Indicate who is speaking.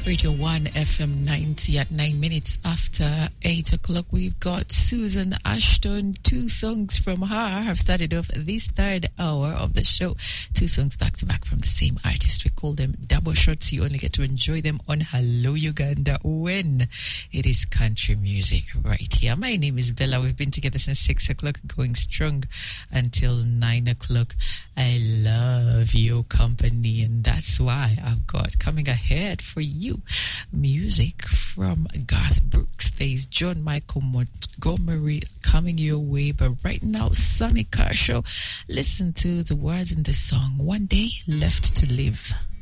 Speaker 1: Radio 1 FM 90 at 9 minutes after 8 o'clock. We've got Susan Ashton. 2 songs from her have started off this third hour of the show. 2 songs back to back from the same artist. We call them double shots. You only get to enjoy them on Hello Uganda when it is country music right here. My name is Bella. We've been together since 6 o'clock, going strong until 9 o'clock. I love your company, and that's why I've got coming ahead for you music from Garth Brooks. There's John Michael Montgomery coming your way, but right now, Sammy Kershaw. Listen to the words in the song, One Day Left to Live.